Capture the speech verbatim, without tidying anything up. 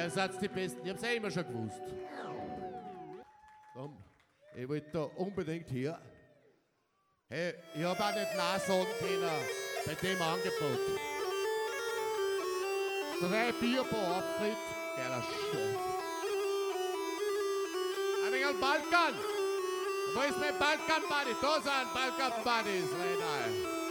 Ihr seid die Besten, ich hab's ja immer schon gewusst. Drum, ich wollte da unbedingt hier. Hey, ich hab auch nicht Nein sagen können bei dem Angebot. Drei Bierbar Auftritt, geiler Scheiß. Ein wenig Balkan! Wo ist mein Balkan-Buddy? Da sind Balkan-Buddies, Renal.